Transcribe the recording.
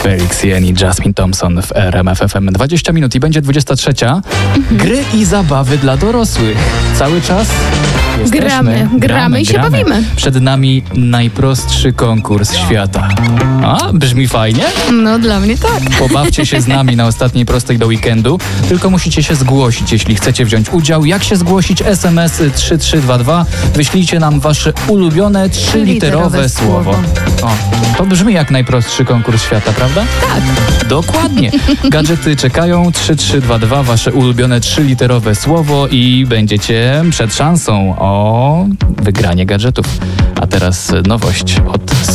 Felix Jen i Jasmine Thompson w RMF FM. 20 minut i będzie 23. Gry i zabawy dla dorosłych. Cały czas Gramy i się bawimy. Przed nami najprostszy konkurs świata. A, brzmi fajnie? No dla mnie tak. Pobawcie się z nami na ostatniej prostej do weekendu. Tylko musicie się zgłosić, jeśli chcecie wziąć udział. Jak się zgłosić? SMS 3322. Wyślijcie nam wasze ulubione 3-literowe słowo. O, to brzmi jak najprostszy konkurs świata, prawda? Tak. Dokładnie. Gadżety czekają. 3322, wasze ulubione 3-literowe słowo i będziecie przed szansą o wygranie gadżetów. A teraz nowość od